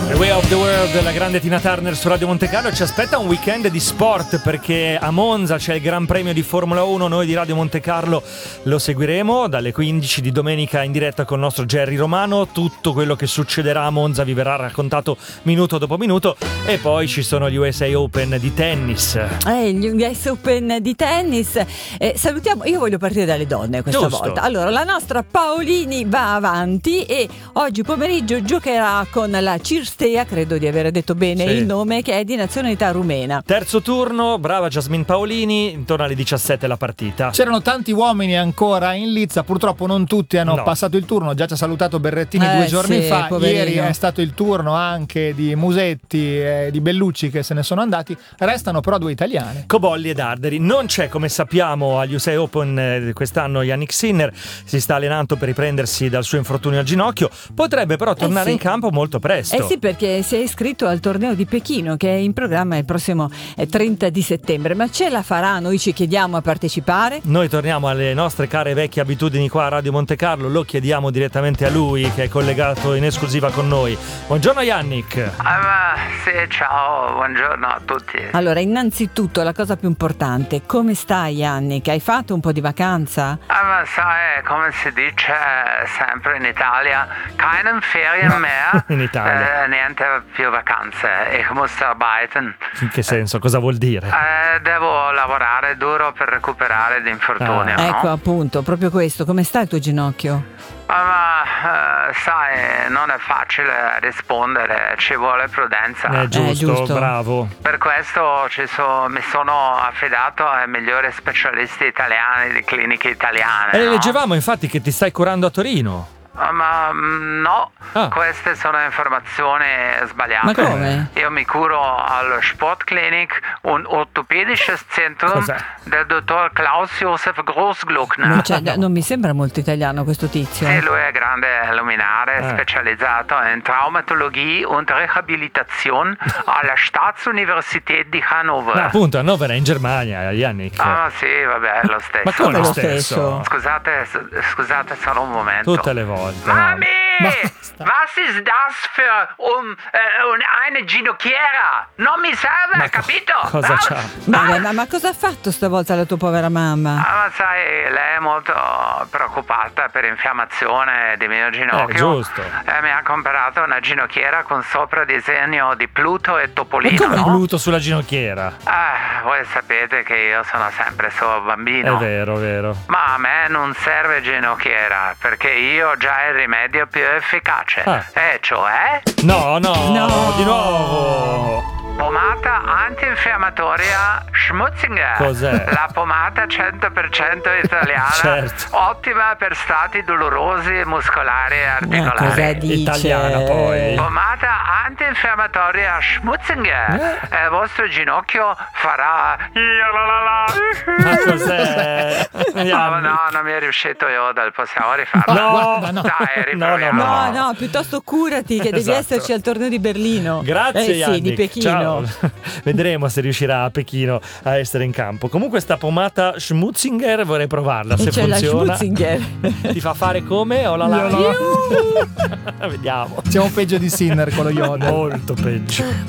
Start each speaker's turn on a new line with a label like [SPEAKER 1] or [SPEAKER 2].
[SPEAKER 1] Way of the World, la grande Tina Turner su Radio Monte Carlo. Ci aspetta un weekend di sport perché a Monza c'è il Gran Premio di Formula 1. Noi di Radio Monte Carlo lo seguiremo dalle 15 di domenica in diretta con il nostro Jerry Romano. Tutto quello che succederà a Monza vi verrà raccontato minuto dopo minuto. E poi ci sono gli USA Open di tennis.
[SPEAKER 2] Gli US Open di tennis. Salutiamo, io voglio partire dalle donne questa volta. Allora, la nostra Paolini va avanti e oggi pomeriggio giocherà con la Cirstea, credo di aver detto bene il nome, che è di nazionalità rumena.
[SPEAKER 1] Terzo turno, brava Jasmine Paolini, intorno alle 17 la partita.
[SPEAKER 3] C'erano tanti uomini ancora in lizza, purtroppo non tutti hanno passato il turno. Già ci ha salutato Berrettini 2 giorni fa, poverino. Ieri è stato il turno anche di Musetti e di Bellucci che se ne sono andati. Restano però 2 italiane,
[SPEAKER 1] Cobolli ed Arderi. Non c'è, come sappiamo, agli USA Open quest'anno Yannick Sinner, si sta allenando per riprendersi dal suo infortunio al ginocchio, potrebbe però tornare in campo molto presto.
[SPEAKER 2] Sì, perché si è iscritto al torneo di Pechino che è in programma il prossimo 30 di settembre. Ma ce la farà? Noi ci chiediamo a partecipare.
[SPEAKER 1] Noi torniamo alle nostre care vecchie abitudini qua a Radio Monte Carlo, lo chiediamo direttamente a lui che è collegato in esclusiva con noi. Buongiorno Yannick.
[SPEAKER 4] Sì, ciao, buongiorno a tutti.
[SPEAKER 2] Allora, innanzitutto la cosa più importante, come stai Yannick? Hai fatto un po' di vacanza?
[SPEAKER 4] Sai, come si dice sempre in Italia, keinen Ferien mehr.
[SPEAKER 1] In Italia.
[SPEAKER 4] Niente più vacanze. Ich muss arbeiten.
[SPEAKER 1] In che senso? Cosa vuol dire?
[SPEAKER 4] Devo lavorare duro per recuperare l'infortunio. No?
[SPEAKER 2] Ecco, appunto, proprio questo. Come sta il tuo ginocchio?
[SPEAKER 4] Sai, non è facile rispondere, ci vuole prudenza.
[SPEAKER 1] Giusto, bravo.
[SPEAKER 4] Per questo mi sono affidato ai migliori specialisti italiani di cliniche italiane.
[SPEAKER 1] Leggevamo infatti che ti stai curando a Torino.
[SPEAKER 4] Ma no, queste sono informazioni sbagliate.
[SPEAKER 2] Ma come?
[SPEAKER 4] Io mi curo allo Sportklinik, un ortopedisches Zentrum del dottor Klaus-Josef Großgluckner.
[SPEAKER 2] Non mi sembra molto italiano questo tizio.
[SPEAKER 4] Sì, lui è grande luminare, specializzato in Traumatologie und Rehabilitation alla Staatsuniversität di Hannover.
[SPEAKER 1] Appunto, Hannover è in Germania, Yannick.
[SPEAKER 4] Sì, vabbè, lo stesso.
[SPEAKER 1] Ma come lo stesso?
[SPEAKER 4] Scusate solo un momento.
[SPEAKER 1] Tutte le volte.
[SPEAKER 4] Mami! Was ist das für eine ginocchiera? Non mi serve, capito?
[SPEAKER 1] Cosa c'ha?
[SPEAKER 2] Ma cosa ha fatto stavolta la tua povera mamma?
[SPEAKER 4] Ma sai, lei è molto preoccupata per infiammazione di mio ginocchio.
[SPEAKER 1] Giusto.
[SPEAKER 4] Mi ha comprato una ginocchiera con sopra disegno di Pluto e Topolino.
[SPEAKER 1] Ma come Pluto sulla ginocchiera?
[SPEAKER 4] Voi sapete che io sono sempre solo bambino.
[SPEAKER 1] È vero.
[SPEAKER 4] Ma a me non serve ginocchiera, perché io ho già il rimedio più efficace. Cioè?
[SPEAKER 1] No, di nuovo.
[SPEAKER 4] Pomata antinfiammatoria Schmutzinger.
[SPEAKER 1] Cos'è?
[SPEAKER 4] La pomata 100% italiana.
[SPEAKER 1] Certo.
[SPEAKER 4] Ottima per stati dolorosi muscolari e articolari.
[SPEAKER 2] Cosa dice?
[SPEAKER 1] Italiana poi.
[SPEAKER 4] Pomata antinfiammatoria Schmutzinger. Il vostro ginocchio farà.
[SPEAKER 1] Ma cos'è?
[SPEAKER 4] No, non mi è riuscito io, possiamo rifarlo.
[SPEAKER 1] No.
[SPEAKER 4] Dai, riproviamo.
[SPEAKER 2] No, piuttosto curati che devi esserci al torneo di Berlino.
[SPEAKER 1] Grazie Yannick.
[SPEAKER 2] Sì, di Pechino.
[SPEAKER 1] Ciao. Vedremo se riuscirà a Pechino a essere in campo. Comunque sta pomata Schmutzinger vorrei provarla, se
[SPEAKER 2] c'è
[SPEAKER 1] funziona.
[SPEAKER 2] la Schmutzinger.
[SPEAKER 1] Ti fa fare come? Vediamo.
[SPEAKER 3] siamo peggio di Sinner con lo Yoda.
[SPEAKER 1] Molto peggio.